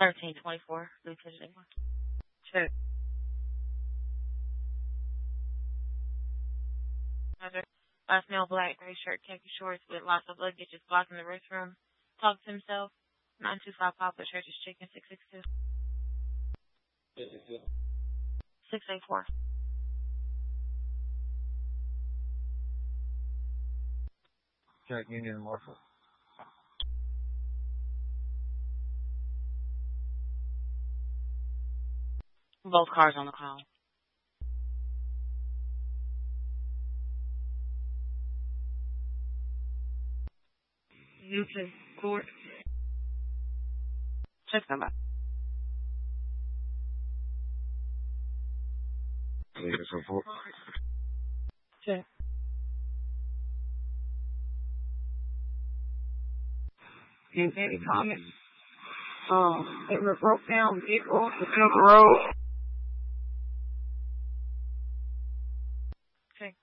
1324. Lieutenant England. Check. Roger. Last male, black, gray shirt, khaki shorts with lots of luggage is blocking the restroom. Talks to himself. 925 Poplar Church's Chicken 662. 684. Check Union Marshall. Both cars on the call. Newton Court. Check number. Leave us report. Check. And Danny Thomas. It broke down vehicle off the middle of the road. Okay.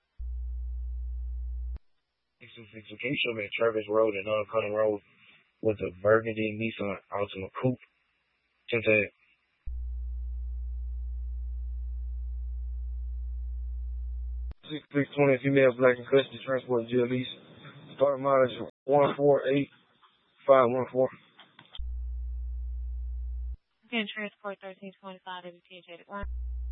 Can you show me Travis Road and Cunning Road with a burgundy Nissan Altima coupe? Tinted. 6320 female black and custody transport GLEs. Start mileage 148514. Again, transport 1325 WTH 81.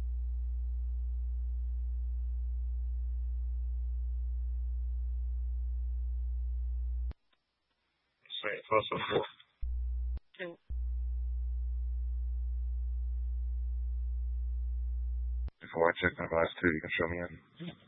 Say plus 4. 2. Before I check my last two, you can show me in.